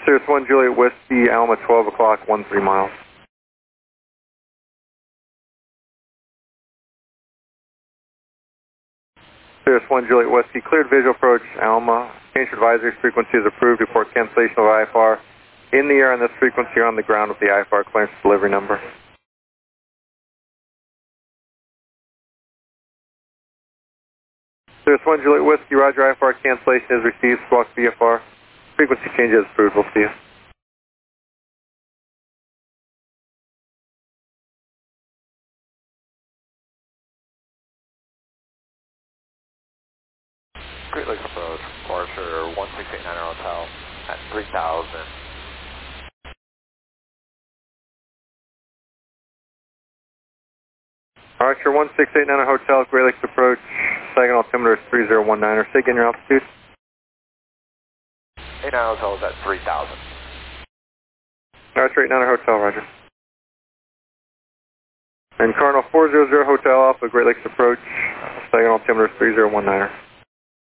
Cirrus 1 Juliet Whiskey, Alma 12 o'clock, 13 miles. Cirrus 1 Juliet Whiskey, cleared visual approach, Alma. Change advisory frequency is approved. Report cancellation of IFR. In the air on this frequency, on the ground with the IFR clearance delivery number. Cirrus 1 Juliet Whiskey, Roger, IFR cancellation is received. Squawk VFR. Frequency change is approved. We'll see you. Great Lakes Approach, Archer 1689 Hotel at 3000. Archer 1689 Hotel, Great Lakes Approach, second altimeter is 3019. Say again your altitude. 89 Hotel is at 3000. Archer 89 Hotel, Roger. And Cardinal 400 Hotel Alpha, Great Lakes Approach, second altimeter is 3019.